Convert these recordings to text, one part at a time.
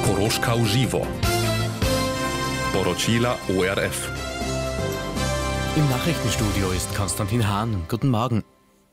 Koroška uživo. Poročila ORF. Im Nachrichtenstudio ist Konstantin Hahn. Guten Morgen.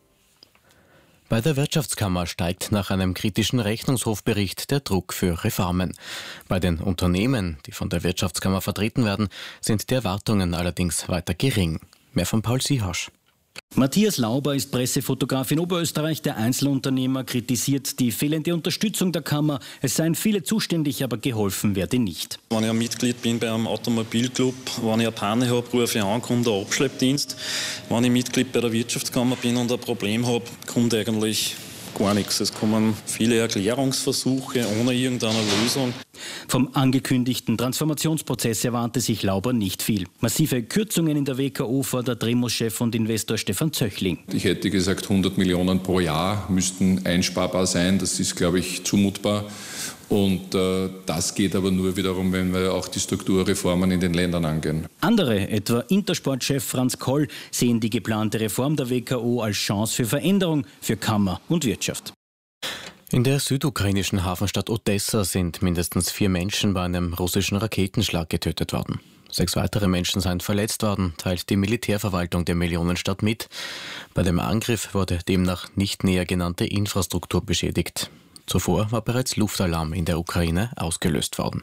Bei der Wirtschaftskammer steigt nach einem kritischen Rechnungshofbericht der Druck für Reformen. Bei den Unternehmen, die von der Wirtschaftskammer vertreten werden, sind die Erwartungen allerdings weiter gering. Mehr von Paul Siehasch. Matthias Lauber ist Pressefotograf in Oberösterreich. Der Einzelunternehmer kritisiert die fehlende Unterstützung der Kammer. Es seien viele zuständig, aber geholfen werde nicht. Wenn ich ein Mitglied bin bei einem Automobilclub, wenn ich eine Panne habe, rufe ich an, kommt der Abschleppdienst. Wenn ich Mitglied bei der Wirtschaftskammer bin und ein Problem habe, kommt eigentlich gar nichts. Es kommen viele Erklärungsversuche ohne irgendeine Lösung. Vom angekündigten Transformationsprozess erwarte sich Lauber nicht viel. Massive Kürzungen in der WKO fordert Remus-Chef und Investor Stefan Zöchling. Ich hätte gesagt, 100 Millionen pro Jahr müssten einsparbar sein. Das ist, glaube ich, zumutbar. Und das geht aber nur wiederum, wenn wir auch die Strukturreformen in den Ländern angehen. Andere, etwa Intersport-Chef Franz Koll, sehen die geplante Reform der WKO als Chance für Veränderung für Kammer und Wirtschaft. In der südukrainischen Hafenstadt Odessa sind mindestens 4 Menschen bei einem russischen Raketenschlag getötet worden. 6 weitere Menschen seien verletzt worden, teilt die Militärverwaltung der Millionenstadt mit. Bei dem Angriff wurde demnach nicht näher genannte Infrastruktur beschädigt. Zuvor war bereits Luftalarm in der Ukraine ausgelöst worden.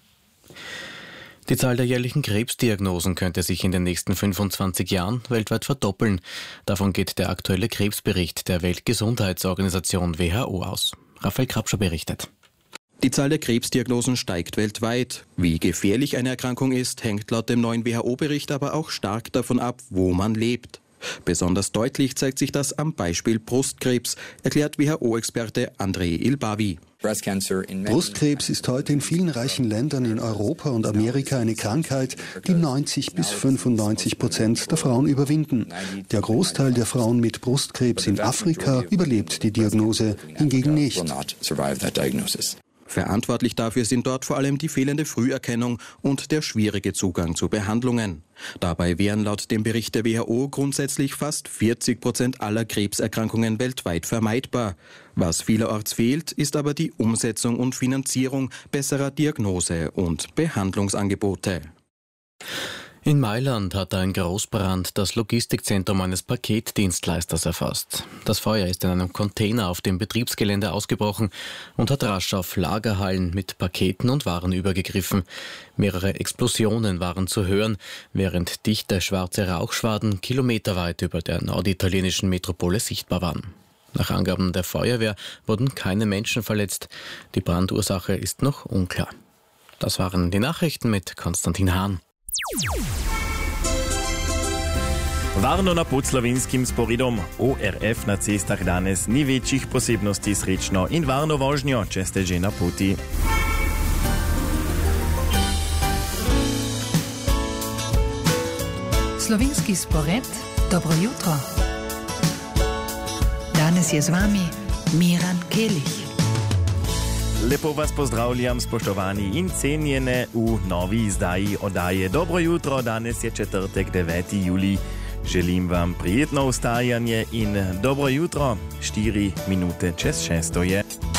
Die Zahl der jährlichen Krebsdiagnosen könnte sich in den nächsten 25 Jahren weltweit verdoppeln. Davon geht der aktuelle Krebsbericht der Weltgesundheitsorganisation WHO aus. Raphael Krapscher berichtet. Die Zahl der Krebsdiagnosen steigt weltweit. Wie gefährlich eine Erkrankung ist, hängt laut dem neuen WHO-Bericht aber auch stark davon ab, wo man lebt. Besonders deutlich zeigt sich das am Beispiel Brustkrebs, erklärt WHO-Experte Andrei Ilbavi. Brustkrebs ist heute in vielen reichen Ländern in Europa und Amerika eine Krankheit, die 90-95% der Frauen überwinden. Der Großteil der Frauen mit Brustkrebs in Afrika überlebt die Diagnose hingegen nicht. Verantwortlich dafür sind dort vor allem die fehlende Früherkennung und der schwierige Zugang zu Behandlungen. Dabei wären laut dem Bericht der WHO grundsätzlich fast 40% aller Krebserkrankungen weltweit vermeidbar. Was vielerorts fehlt, ist aber die Umsetzung und Finanzierung besserer Diagnose- und Behandlungsangebote. In Mailand hat ein Großbrand das Logistikzentrum eines Paketdienstleisters erfasst. Das Feuer ist in einem Container auf dem Betriebsgelände ausgebrochen und hat rasch auf Lagerhallen mit Paketen und Waren übergegriffen. Mehrere Explosionen waren zu hören, während dichte schwarze Rauchschwaden kilometerweit über der norditalienischen Metropole sichtbar waren. Nach Angaben der Feuerwehr wurden keine Menschen verletzt. Die Brandursache ist noch unklar. Das waren die Nachrichten mit Konstantin Hahn. Varno na pod slovenskim sporedom ORF na cestah danes ni večjih posebnosti, srečno in varno vožnjo, če ste že na poti. Slovenski spored, dobro jutro. Danes je z vami Miran Kelić. Lepo vas pozdravljam, spoštovani in cenjene v novi izdaji oddaje Dobro jutro. Danes je četrtek, 9. julij. Želim vam prijetno vstajanje in dobro jutro. 4 minute čez 6 je.